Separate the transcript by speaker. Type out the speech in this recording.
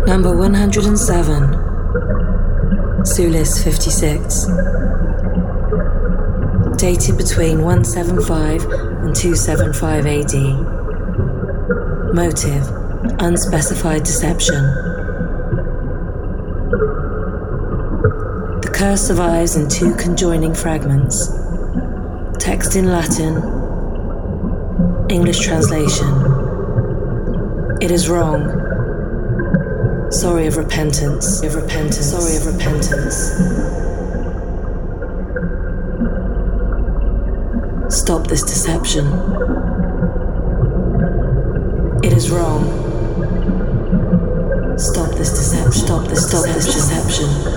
Speaker 1: Number 107, Sulis 56. Dated between 175 and 275 AD. Motive, unspecified deception. The curse survives in two conjoining fragments. Text in Latin, English translation. It is wrong. Sorry of repentance, sorry of repentance. Stop this deception. It is wrong. Stop this deception. Stop this deception.